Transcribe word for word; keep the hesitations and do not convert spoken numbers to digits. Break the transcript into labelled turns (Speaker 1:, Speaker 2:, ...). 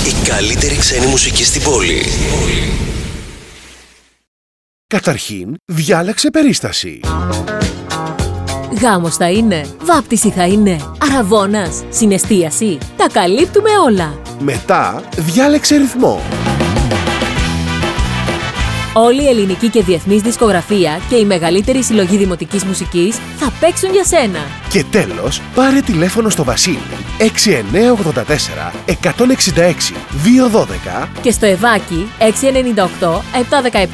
Speaker 1: Η καλύτερη ξένη μουσική στην πόλη.
Speaker 2: Καταρχήν, διάλεξε περίσταση.
Speaker 3: Γάμος θα είναι, βάπτιση θα είναι, αραβώνας, συναισθίαση. Τα καλύπτουμε όλα.
Speaker 2: Μετά, διάλεξε ρυθμό.
Speaker 3: Όλη η ελληνική και διεθνής δισκογραφία και η μεγαλύτερη συλλογή δημοτικής μουσικής θα παίξουν για σένα.
Speaker 2: Και τέλος, πάρε τηλέφωνο στο Βασίλη έξι εννιά οκτώ τέσσερα εκατόν εξήντα έξι διακόσια δώδεκα
Speaker 3: και στο Ευάκι έξι εννιά οκτώ επτακόσια